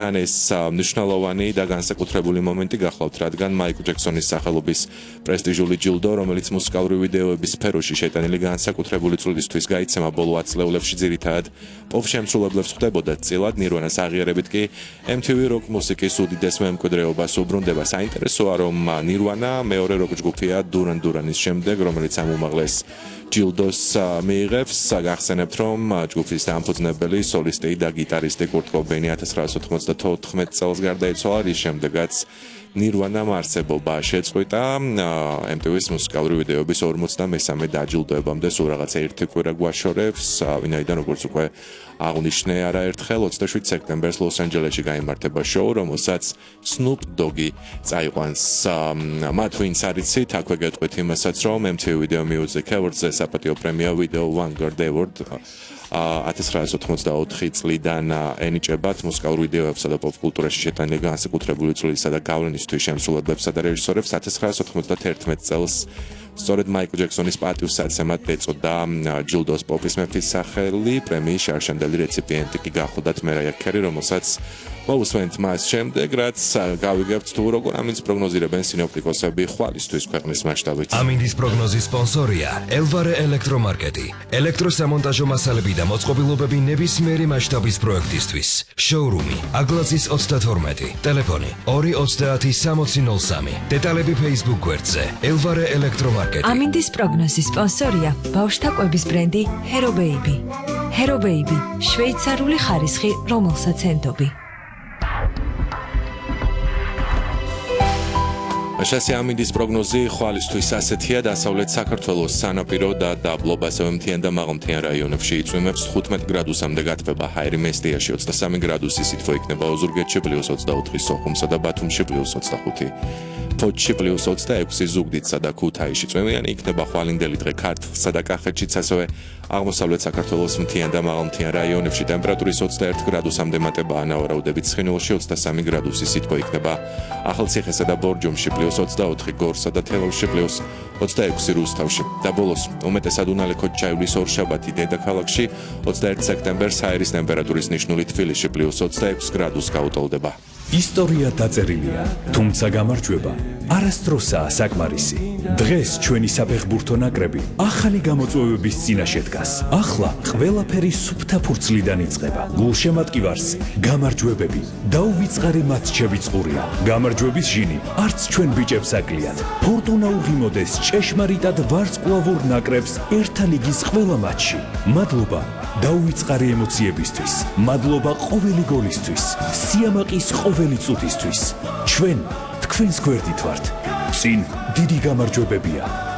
ეს მნიშვნელოვანი და განსაკუთრებული მომენტი გახლავთ, რადგან მაიკლ ჯექსონის სახელობის პრესტიჟული ჯილდო, რომელიც მუსიკალური ვიდეოების სფეროში შეტანილი განსაკუთრებული წვლილისთვის გაიცემა ბოლო 10 წლებში ძირითადად პოპ შემსრულებლებს ხვდებოდა წილად, ნირვანას აღიარებით კი MTV როკ მუსიკის უდიდეს მემკვიდრეობას უბრუნდება. საინტერესოა, რომ ნირვანა მეორე როკ ჯგუფია დურან დურანის შემდეგ, რომელიც ამ უმაღლეს ჯილდოს მიიღებს. გახსენებთ, რომ ჯგუფის დამფუძნებელი სოლისტი და გიტარისტი კურტ კობეინი 1994 წელს გარდაიცვალა, რის შემდეგაც ნირვანამ არსებობა შეწყვიტა. MTV-ის მუსიკალური ვიდეოების 53 დაჯილდოებამდე სულ რაღაცა ერთი კვირა გვაშორებს, ვინაიდან როგორც უკვე აღნიშნე არაერთხელ 27 სექტემბერს ლოს-ანჯელესში გაიმართება შოუ, რომელსაც Snoop Dogg-ი წაიყვანს. მათ ვინც არიცით, აქვე გეტყვით იმასაც, რომ MTV Video Music Awards-ზე საპატიო პრემია Video Vanguard Award 1984 წლიდან ენიჭებათ მუსიკალურ ვიდეოებსა და პოპ კულტურაში შეტანილი განსაკუთრებული წვლილისა და გავლენისთვის შემსრულებლებსა და რეჟისორებს 1991 წელს სწორედ მაიკლ ჯექსონის პატივსაცემად ეწოდა ჯილდოს პოპის მეფის სახელი. პრემიის შარშანდელი რეციპიენტი კი გახლდათ მერაია კერი, რომელსაც მოусვენთ მას შემდეგ, რაც გავიგებთ თუ როგორ ამინდის პროგნოზირებენ სინოპტიკოსები ხვალისთვის ქვეყნის მასშტაბით. ამინდის პროგნოზის სპონსორია ელვარე ელექტრომარკეტი. ელექტროსამონტაჟო მასალები და მოწყობილობები ნებისმიერი მასშტაბის პროექტისთვის. შოურუმი აგლაზის 32, ტელეფონი 230 დეტალები Facebook გვერდზე ელვარე ელექტრომარკეტი. ამინდის პროგნოზის სპონსორია ბავშვთა კვების ბრენდი Hero Baby. Hero Baby, შვეიცარიული ხარისხი, რომელსაც ენდობი. შესაძლოა ამინდის პროგნოზი ხვალისთვის ასეთია. დასავლეთ საქართველოს სანაპირო და დაბლობ, ასევე მთიან და მაღალმთიან რაიონებში იწვიმებს 15 გრადუსამდე გათბება. ჰაერი მესტიაში 23 გრადუსი სითბო იქნება, ოზურგეთში +24 სოხუმსა და ბათუმში +25. ფოთში +26, ზუგდიდსა და ქუთაისში წვიმიანი იქნება. ხვალინდელი დღე ქართლსა და კახეთშიც, ასევე აღმოსავლეთ საქართველოს მთიან და მაღალმთიან რაიონებში ტემპერატურის 21 გრადუსამდე მატება, ანავარაუდებით ცხინვალში 23 გრადუსი სითბო იქნება. ახალციხესა და ბორჯომში +24, გორსა და თელავში +26 რუსთავში. და ბოლოს უმეტესად უნალექოდ ჩაივლის ორშაბათი დედაქალაქში 21 სექტემბერს ჰაერის ტემპერატურის ნიშნული თბილისში +26 გრადუსს გაუტოლდება. ისტორია დაწერილია, თუმცა გამარჯვება არასდროსაა საკმარისი. დღეს ჩვენი საფეხბურთო ნაკრები ახალი გამოწვევების წინაშე დგას. ახლა ყველაფერი სუფთა ფურცლიდან იწყება. გულშემატკივარს გამარჯვებები და უვიწყარი მატჩები წყურია. გამარჯვების ჟინი არც ჩვენ ბიჭებს აკლიათ. ფორტუნა უღიმოდეს ჭეშმარიტად ვარსკვლავურ ნაკრებს ერთა ლიგის ყველა მატჩში. მადლობა დაუვიწყარი ემოციებისთვის. მადლობა ყოველი გოლისთვის. სიამაყის ყოველი წუთისთვის. ჩვენ თქვენს გვერდით ვართ. წინ დიდი გამარჯვებებია.